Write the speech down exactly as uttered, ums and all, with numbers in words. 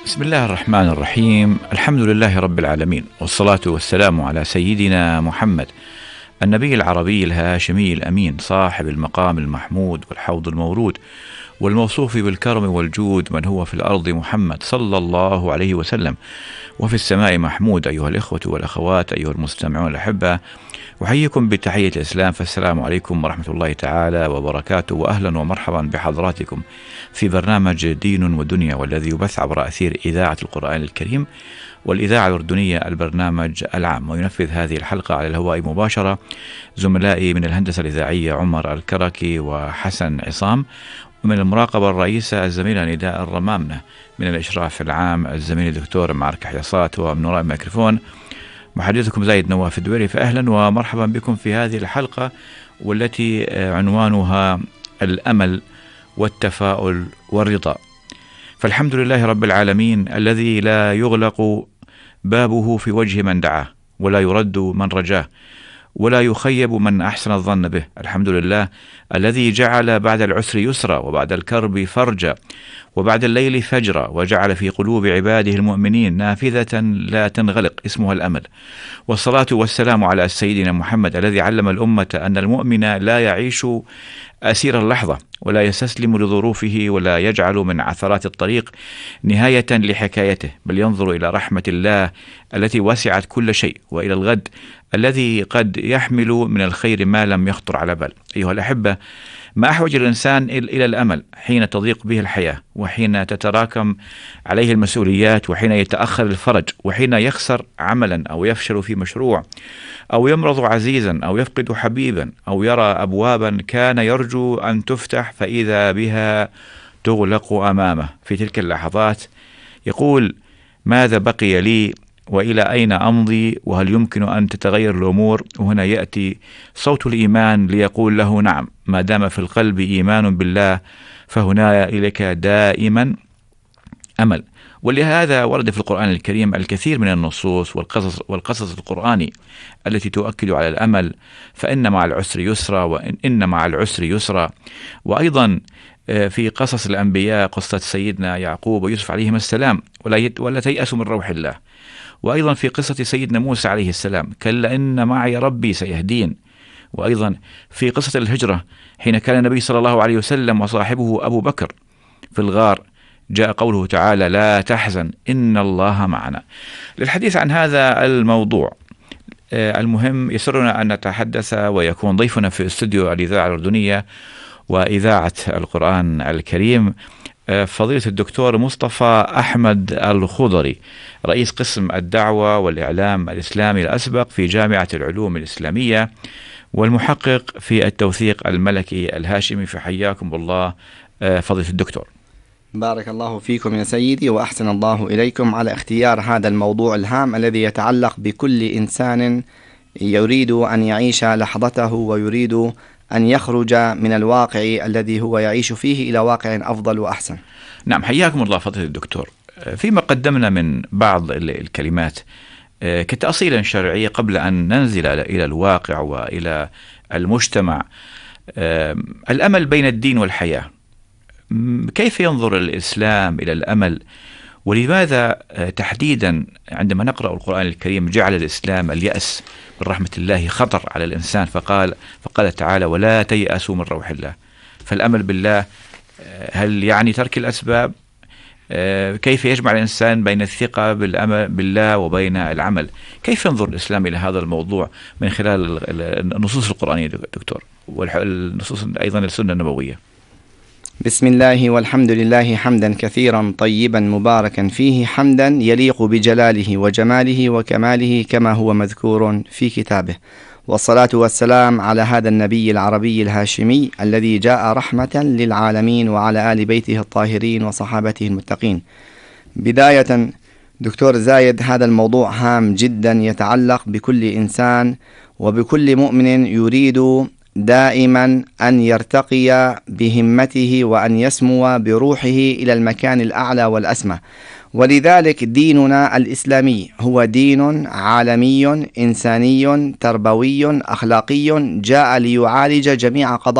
بسم الله الرحمن الرحيم. الحمد لله رب العالمين، والصلاة والسلام على سيدنا محمد النبي العربي الهاشمي الأمين، صاحب المقام المحمود والحوض المورود والموصوف بالكرم والجود، من هو في الأرض محمد صلى الله عليه وسلم، وفي السماء محمود. أيها الإخوة والأخوات، أيها المستمعون الأحبة، أحييكم بتحية الإسلام، فالسلام عليكم ورحمة الله تعالى وبركاته، وأهلا ومرحبا بحضراتكم في برنامج دين ودنيا، والذي يبث عبر أثير إذاعة القرآن الكريم والإذاعة الأردنية البرنامج العام. وينفذ هذه الحلقة على الهواء مباشرة زملائي من الهندسة الإذاعية عمر الكركي وحسن عصام، ومن المراقبة الرئيسة الزميلة نداء الرمامنة، من الإشراف العام الزميل الدكتور معرك حياصات، ومن وراء الميكروفون محدثكم زايد نواف الدويري. فأهلا ومرحبا بكم في هذه الحلقة، والتي عنوانها الأمل والتفاؤل والرضا. فالحمد لله رب العالمين الذي لا يغلق بابه في وجه من دعاه، ولا يرد من رجاه، ولا يخيب من أحسن الظن به. الحمد لله الذي جعل بعد العسر يسرا، وبعد الكرب فرجا، وبعد الليل فجرا، وجعل في قلوب عباده المؤمنين نافذة لا تنغلق اسمها الأمل. والصلاة والسلام على سيدنا محمد الذي علم الأمة أن المؤمن لا يعيش أسير اللحظة، ولا يستسلم لظروفه، ولا يجعل من عثرات الطريق نهاية لحكايته، بل ينظر إلى رحمة الله التي وسعت كل شيء، وإلى الغد الذي قد يحمل من الخير ما لم يخطر على بال. أيها الأحبة، ما أحوج الإنسان إلى الأمل حين تضيق به الحياة، وحين تتراكم عليه المسؤوليات، وحين يتأخر الفرج، وحين يخسر عملا أو يفشل في مشروع، أو يمرض عزيزا، أو يفقد حبيبا، أو يرى أبوابا كان يرجو أن تفتح فإذا بها تغلق أمامه. في تلك اللحظات يقول: ماذا بقي لي؟ وإلى أين أمضي؟ وهل يمكن أن تتغير الأمور؟ وهنا يأتي صوت الإيمان ليقول له: نعم، ما دام في القلب إيمان بالله فهنا إليك دائما أمل. ولهذا ورد في القرآن الكريم الكثير من النصوص والقصص, والقصص القرآني التي تؤكد على الأمل، فإن مع العسر يسرا، وإن مع العسر يسرا. وأيضا في قصص الأنبياء، قصة سيدنا يعقوب ويوسف عليهما السلام، ولا, ولا تيأسوا من روح الله. وأيضا في قصة سيدنا موسى عليه السلام، كلا إن معي ربي سيهدين. وأيضا في قصة الهجرة، حين كان النبي صلى الله عليه وسلم وصاحبه أبو بكر في الغار، جاء قوله تعالى: لا تحزن إن الله معنا. للحديث عن هذا الموضوع المهم، يسرنا أن نتحدث ويكون ضيفنا في استوديو الإذاعة الأردنية وإذاعة القرآن الكريم فضيلة الدكتور مصطفى أحمد الخضري، رئيس قسم الدعوة والإعلام الإسلامي الأسبق في جامعة العلوم الإسلامية، والمحقق في التوثيق الملكي الهاشمي. فحياكم الله فضيلة الدكتور. بارك الله فيكم يا سيدي، وأحسن الله إليكم على اختيار هذا الموضوع الهام الذي يتعلق بكل إنسان يريد أن يعيش لحظته، ويريد أن يخرج من الواقع الذي هو يعيش فيه إلى واقع أفضل وأحسن. نعم، حياكم الله فضيلة الدكتور. فيما قدمنا من بعض الكلمات كتأصيل شرعية قبل أن ننزل إلى الواقع وإلى المجتمع، الأمل بين الدين والحياة، كيف ينظر الإسلام إلى الأمل؟ ولماذا تحديدا عندما نقرأ القرآن الكريم جعل الإسلام اليأس من رحمة الله خطر على الإنسان، فقال فقال تعالى: ولا تيأسوا من روح الله. فالأمل بالله هل يعني ترك الأسباب؟ كيف يجمع الإنسان بين الثقة بالأمل بالله وبين العمل؟ كيف ينظر الإسلام إلى هذا الموضوع من خلال النصوص القرآنية دكتور، والنصوص أيضا السنة النبوية؟ بسم الله والحمد لله حمدا كثيرا طيبا مباركا فيه، حمدا يليق بجلاله وجماله وكماله كما هو مذكور في كتابه. والصلاة والسلام على هذا النبي العربي الهاشمي الذي جاء رحمة للعالمين، وعلى آل بيته الطاهرين وصحابته المتقين. بداية دكتور زايد، هذا الموضوع هام جدا يتعلق بكل إنسان وبكل مؤمن يريد دائما أن يرتقي بهمته وأن يسمو بروحه إلى المكان الأعلى والأسمى. ولذلك ديننا الإسلامي هو دين عالمي إنساني تربوي أخلاقي، جاء ليعالج جميع قضايا